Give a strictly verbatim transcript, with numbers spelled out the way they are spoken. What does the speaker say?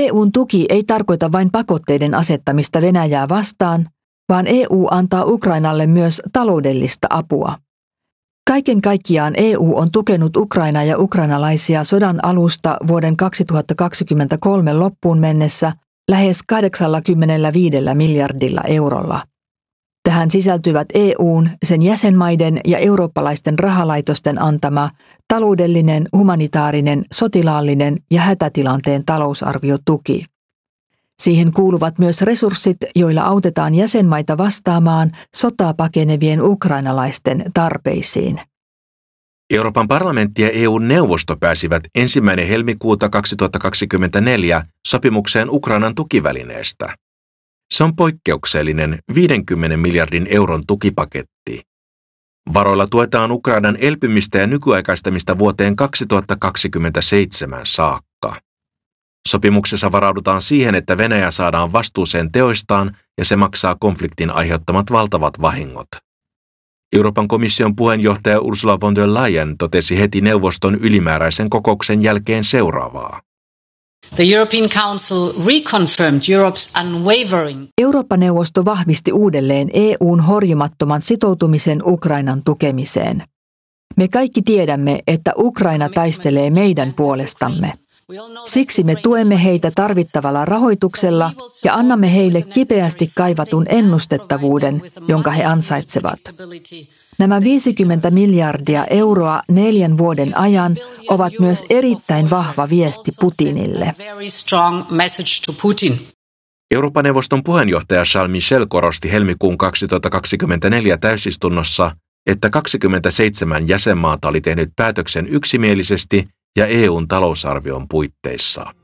E U:n tuki ei tarkoita vain pakotteiden asettamista Venäjää vastaan, vaan E U antaa Ukrainalle myös taloudellista apua. Kaiken kaikkiaan E U on tukenut Ukrainaa ja ukrainalaisia sodan alusta vuoden kaksituhattakaksikymmentäkolme loppuun mennessä lähes kahdeksankymmentäviisi miljardilla eurolla. Tähän sisältyvät E U:n, sen jäsenmaiden ja eurooppalaisten rahalaitosten antama taloudellinen, humanitaarinen, sotilaallinen ja hätätilanteen talousarviotuki. Siihen kuuluvat myös resurssit, joilla autetaan jäsenmaita vastaamaan sotaa pakenevien ukrainalaisten tarpeisiin. Euroopan parlamentti ja E U-neuvosto pääsivät ensimmäinen helmikuuta kaksituhattakaksikymmentäneljä sopimukseen Ukrainan tukivälineestä. Se on poikkeuksellinen viidenkymmenen miljardin euron tukipaketti. Varoilla tuetaan Ukrainan elpymistä ja nykyaikaistamista vuoteen kaksituhattakaksikymmentäseitsemän saakka. Sopimuksessa varaudutaan siihen, että Venäjä saadaan vastuuseen teoistaan ja se maksaa konfliktin aiheuttamat valtavat vahingot. Euroopan komission puheenjohtaja Ursula von der Leyen totesi heti neuvoston ylimääräisen kokouksen jälkeen seuraavaa. The European Council reconfirmed Europe's unwavering. Eurooppa-neuvosto vahvisti uudelleen E U:n horjumattoman sitoutumisen Ukrainan tukemiseen. Me kaikki tiedämme, että Ukraina taistelee meidän puolestamme. Siksi me tuemme heitä tarvittavalla rahoituksella ja annamme heille kipeästi kaivatun ennustettavuuden, jonka he ansaitsevat. Nämä viisikymmentä miljardia euroa neljän vuoden ajan ovat myös erittäin vahva viesti Putinille. Euroopan neuvoston puheenjohtaja Charles Michel korosti helmikuun kaksituhattakaksikymmentäneljä täysistunnossa, että kaksikymmentäseitsemän jäsenmaata oli tehnyt päätöksen yksimielisesti ja E U:n talousarvion puitteissa.